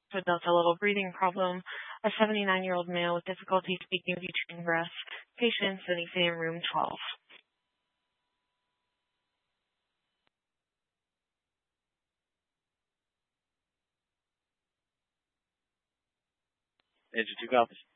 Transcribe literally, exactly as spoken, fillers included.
So Delta level breathing problem, a seventy-nine-year-old male with difficulty speaking between breaths, patients in exam room twelve. Engine two copies.